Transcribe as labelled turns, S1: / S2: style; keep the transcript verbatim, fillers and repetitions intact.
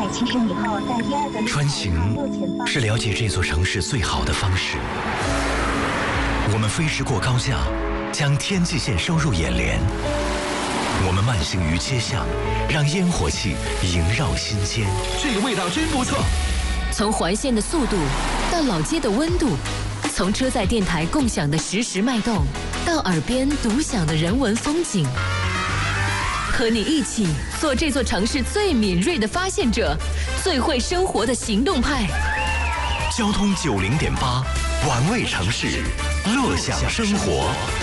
S1: 七十米后在第二个
S2: 穿行是了解这座城市最好的方式。我们飞驰过高架，将天际线收入眼帘。我们慢行于街巷，让烟火气萦绕心间。
S3: 这个味道真不错。
S4: 从环线的速度到老街的温度，从车载电台共享的实时脉动，到耳边独享的人文风景。和你一起做这座城市最敏锐的发现者，最会生活的行动派。
S2: 交通九零点八，玩味城市，乐享生活。